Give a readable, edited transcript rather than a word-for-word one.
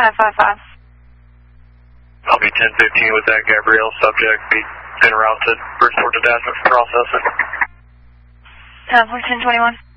555. I'll be 1015 with that, Gabrielle. Subject be en route to Bridgeport Detachment for processing. 1021.